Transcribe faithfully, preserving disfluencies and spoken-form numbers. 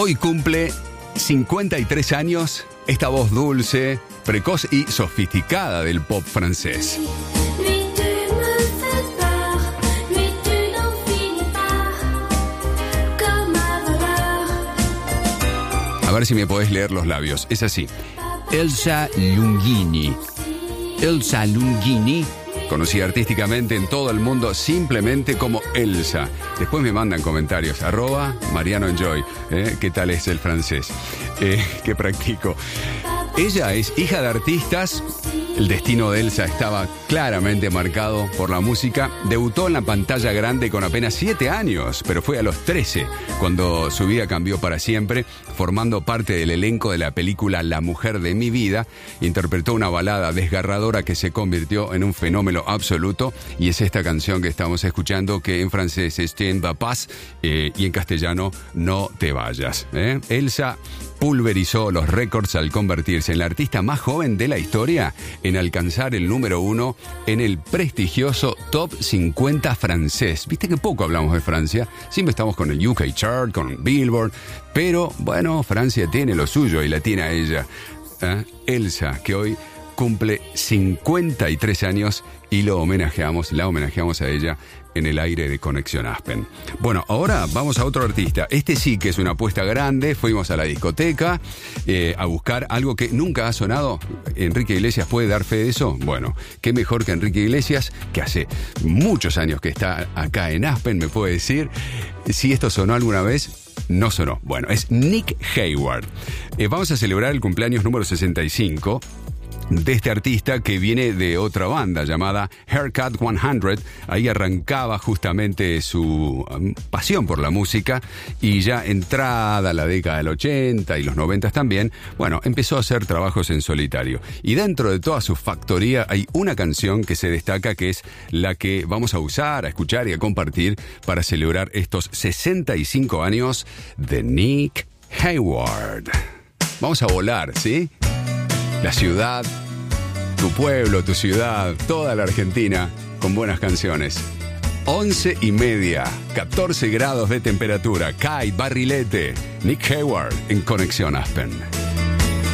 Hoy cumple cincuenta y tres años esta voz dulce, precoz y sofisticada del pop francés. A ver si me podés leer los labios. Es así. Elsa Lunghini. Elsa Lunghini, conocida artísticamente en todo el mundo simplemente como Elsa. Después me mandan comentarios. Arroba Mariano Enjoy. ¿Eh? ¿Qué tal es el francés? Eh, que practico. Ella es hija de artistas. El destino de Elsa estaba claramente marcado por la música. Debutó en la pantalla grande con apenas siete años, pero fue a los trece cuando su vida cambió para siempre, formando parte del elenco de la película La mujer de mi vida. Interpretó una balada desgarradora que se convirtió en un fenómeno absoluto, y es esta canción que estamos escuchando, que en francés es Tiens va pas, eh, y en castellano No te vayas. ¿eh? Elsa pulverizó los récords al convertirse en la artista más joven de la historia en alcanzar el número uno en el prestigioso Top cincuenta francés. Viste que poco hablamos de Francia, siempre estamos con el U K Chart, con Billboard, pero bueno, Francia tiene lo suyo y la tiene a ella. ¿Eh? Elsa, que hoy cumple cincuenta y tres años y lo homenajeamos, la homenajeamos a ella en el aire de Conexión Aspen. Bueno, ahora vamos a otro artista. Este sí que es una apuesta grande. Fuimos a la discoteca eh, a buscar algo que nunca ha sonado. ¿Enrique Iglesias puede dar fe de eso? Bueno, qué mejor que Enrique Iglesias, que hace muchos años que está acá en Aspen, me puede decir si esto sonó alguna vez. No sonó. Bueno, es Nick Hayward. Eh, vamos a celebrar el cumpleaños número sesenta y cinco de este artista, que viene de otra banda llamada Haircut cien. Ahí arrancaba justamente su um, pasión por la música, y ya entrada la década del ochenta y los noventa también, bueno, empezó a hacer trabajos en solitario. Y dentro de toda su factoría hay una canción que se destaca, que es la que vamos a usar, a escuchar y a compartir para celebrar estos sesenta y cinco años de Nick Hayward. Vamos a volar, ¿sí? La ciudad, tu pueblo, tu ciudad, toda la Argentina con buenas canciones. Once y media, catorce grados de temperatura. Kai Barrilete, Nick Hayward en Conexión Aspen.